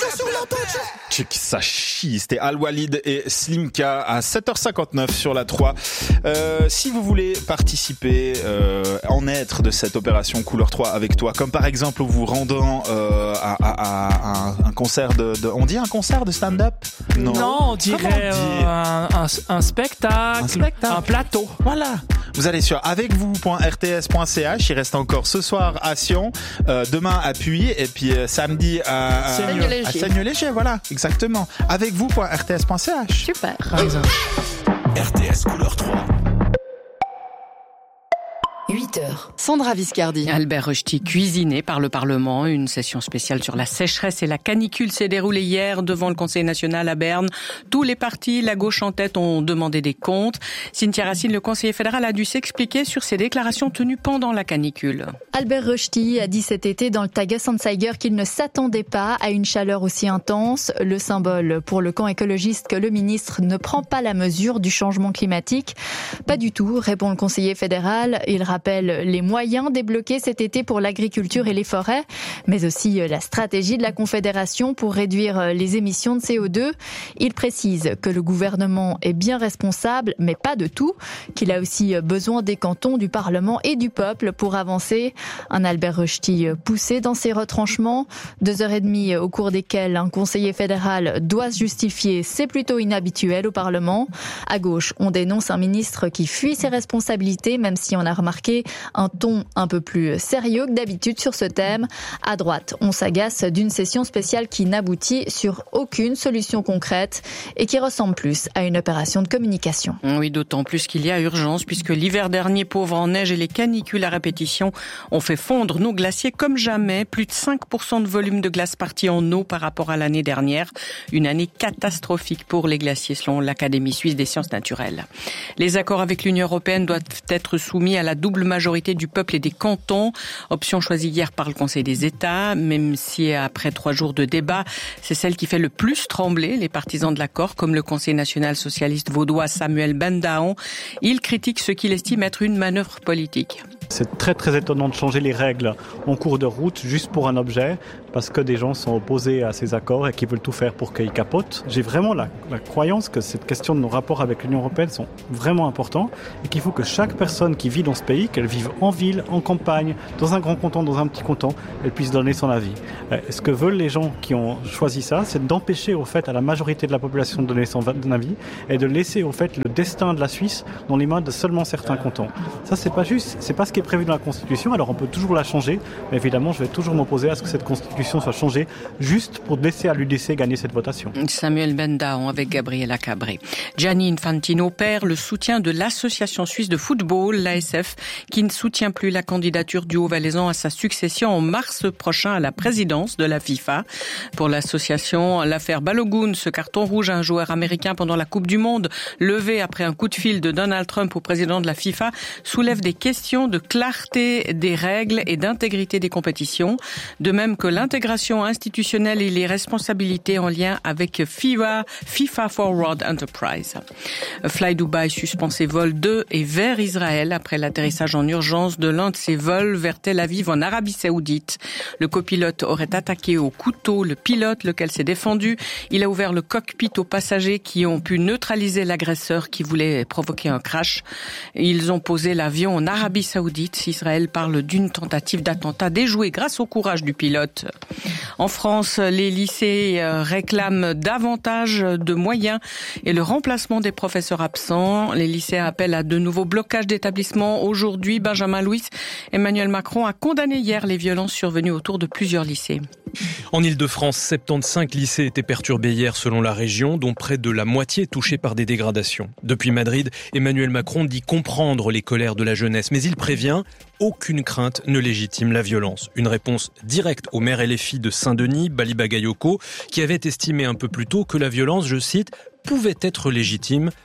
sur l'antenne. Check ça chie, c'était Al Walid et Slimka à 7h59 sur la 3. Si vous voulez participer, en être de cette opération Couleur 3 avec toi, comme par exemple vous rendant à un concert on dit un concert de stand-up? Non, on dirait un spectacle, un plateau. Voilà. Vous allez sur avecvous.rts.ch. Il reste encore ce soir à Sion, demain à Puy et puis samedi à Seignelay-Léger. Voilà, exactement. Avecvous.rts.ch. Super. RTS Couleur 3. 8h. Sandra Viscardi. Albert Rochetti cuisiné par le Parlement. Une session spéciale sur la sécheresse et la canicule s'est déroulée hier devant le Conseil national à Berne. Tous les partis, la gauche en tête, ont demandé des comptes. Cynthia Racine, le conseiller fédéral, a dû s'expliquer sur ses déclarations tenues pendant la canicule. Albert Rochetti a dit cet été dans le Tages-Anzeiger qu'il ne s'attendait pas à une chaleur aussi intense. Le symbole pour le camp écologiste que le ministre ne prend pas la mesure du changement climatique. Pas du tout, répond le conseiller fédéral. Il rappelle les moyens débloqués cet été pour l'agriculture et les forêts, mais aussi la stratégie de la Confédération pour réduire les émissions de CO2. Il précise que le gouvernement est bien responsable, mais pas de tout, qu'il a aussi besoin des cantons, du Parlement et du peuple pour avancer. Un Albert Rochetti poussé dans ses retranchements. 2h30 au cours desquelles un conseiller fédéral doit se justifier, c'est plutôt inhabituel au Parlement. À gauche, on dénonce un ministre qui fuit ses responsabilités, même si on a remarqué un ton un peu plus sérieux que d'habitude sur ce thème. À droite, on s'agace d'une session spéciale qui n'aboutit sur aucune solution concrète et qui ressemble plus à une opération de communication. Oui, d'autant plus qu'il y a urgence puisque l'hiver dernier, pauvre en neige et les canicules à répétition ont fait fondre nos glaciers comme jamais. Plus de 5% de volume de glace parti en eau par rapport à l'année dernière. Une année catastrophique pour les glaciers selon l'Académie suisse des sciences naturelles. Les accords avec l'Union européenne doivent être soumis à la double majorité du peuple et des cantons. Option choisie hier par le Conseil des États, même si après 3 jours de débat, c'est celle qui fait le plus trembler les partisans de l'accord, comme le Conseil national socialiste vaudois Samuel Bendaon. Il critique ce qu'il estime être une manœuvre politique. C'est très très étonnant de changer les règles en cours de route juste pour un objet, parce que des gens sont opposés à ces accords et qui veulent tout faire pour qu'ils capotent. J'ai vraiment la croyance que cette question de nos rapports avec l'Union européenne sont vraiment importants et qu'il faut que chaque personne qui vit dans ce pays, qu'elle vive en ville, en campagne, dans un grand canton, dans un petit canton, elle puisse donner son avis. Et ce que veulent les gens qui ont choisi ça, c'est d'empêcher au fait à la majorité de la population de donner son avis et de laisser au fait le destin de la Suisse dans les mains de seulement certains cantons. Ça, c'est pas juste, c'est pas ce qui est prévu dans la Constitution, alors on peut toujours la changer, mais évidemment, je vais toujours m'opposer à ce que cette Constitution soit changée juste pour laisser à l'UDC gagner cette votation. Samuel Bendaon avec Gabriela Cabré. Gianni Infantino perd le soutien de l'Association suisse de football, l'ASF, qui ne soutient plus la candidature du Haut-Valaisan à sa succession en mars prochain à la présidence de la FIFA. Pour l'association, l'affaire Balogun, ce carton rouge à un joueur américain pendant la Coupe du Monde, levé après un coup de fil de Donald Trump au président de la FIFA, soulève des questions de clarté des règles et d'intégrité des compétitions, de même que l'intégration institutionnelle et les responsabilités en lien avec FIFA Forward Enterprise. Fly Dubai suspend ses vols de et vers Israël après l'atterrissage en urgence de l'un de ses vols vers Tel Aviv en Arabie Saoudite. Le copilote aurait attaqué au couteau le pilote, lequel s'est défendu. Il a ouvert le cockpit aux passagers qui ont pu neutraliser l'agresseur qui voulait provoquer un crash. Ils ont posé l'avion en Arabie Saoudite. Israël parle d'une tentative d'attentat déjouée grâce au courage du pilote. En France, les lycées réclament davantage de moyens et le remplacement des professeurs absents. Les lycéens appellent à de nouveaux blocages d'établissements. Aujourd'hui, Benjamin Louis, Emmanuel Macron a condamné hier les violences survenues autour de plusieurs lycées. En Île-de-France, 75 lycées étaient perturbés hier selon la région, dont près de la moitié touchés par des dégradations. Depuis Madrid, Emmanuel Macron dit comprendre les colères de la jeunesse, mais il prévient, aucune crainte ne légitime la violence. Une réponse directe aux mères et les filles de Saint-Denis, Bali Bagayoko, qui avait estimé un peu plus tôt que la violence, je cite, pouvait être légitime.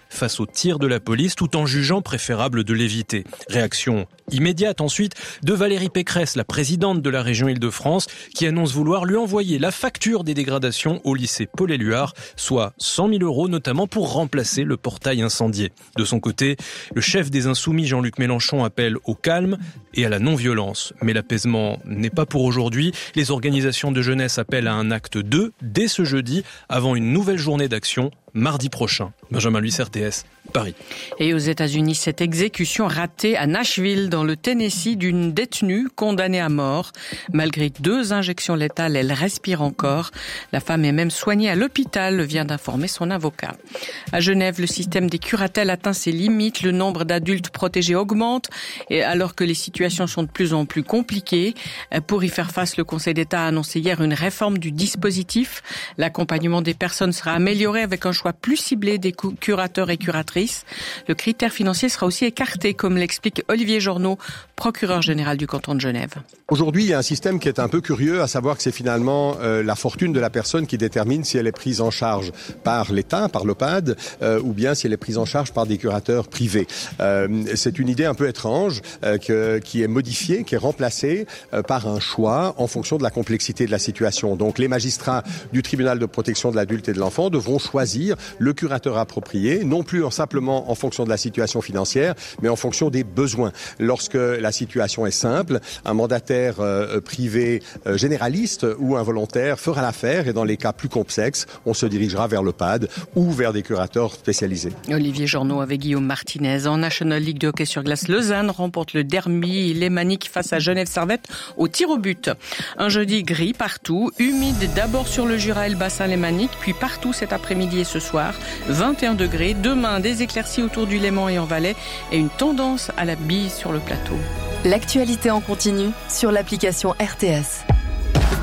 face aux tirs de la police tout en jugeant préférable de l'éviter. Réaction immédiate ensuite de Valérie Pécresse, la présidente de la région Île-de-France, qui annonce vouloir lui envoyer la facture des dégradations au lycée Paul-Éluard, soit 100 000 € notamment pour remplacer le portail incendié. De son côté, le chef des Insoumis, Jean-Luc Mélenchon, appelle au calme et à la non-violence. Mais l'apaisement n'est pas pour aujourd'hui. Les organisations de jeunesse appellent à un acte 2 dès ce jeudi, avant une nouvelle journée d'action mardi prochain. Benjamin Luis, RTS, Paris. Et aux États-Unis, cette exécution ratée à Nashville, dans le Tennessee, d'une détenue condamnée à mort. Malgré 2 injections létales, elle respire encore. La femme est même soignée à l'hôpital, vient d'informer son avocat. À Genève, le système des curatelles atteint ses limites. Le nombre d'adultes protégés augmente, et alors que les situations sont de plus en plus compliquées. Pour y faire face, le Conseil d'État a annoncé hier une réforme du dispositif. L'accompagnement des personnes sera amélioré avec un choix plus ciblé des curateurs et curatrices. Le critère financier sera aussi écarté, comme l'explique Olivier Jornaud, procureur général du canton de Genève. Aujourd'hui, il y a un système qui est un peu curieux, à savoir que c'est finalement la fortune de la personne qui détermine si elle est prise en charge par l'État, par l'OPAD, ou bien si elle est prise en charge par des curateurs privés. C'est une idée un peu étrange qui est modifiée, qui est remplacée par un choix en fonction de la complexité de la situation. Donc les magistrats du tribunal de protection de l'adulte et de l'enfant devront choisir le curateur approprié, non plus simplement en fonction de la situation financière, mais en fonction des besoins. Lorsque la situation est simple, un mandataire privé généraliste ou un volontaire fera l'affaire, et dans les cas plus complexes, on se dirigera vers l'OPAD ou vers des curateurs spécialisés. Olivier Jornaud avec Guillaume Martinez. En National League de hockey sur glace, Lausanne remporte le derby lémanique face à Genève Servette au tir au but. Un jeudi gris partout, humide d'abord sur le Jura et le bassin lémanique, puis partout cet après-midi et ce soir. 21 degrés, demain des éclaircies autour du Léman et en Valais et une tendance à la bise sur le plateau. L'actualité en continu sur l'application RTS.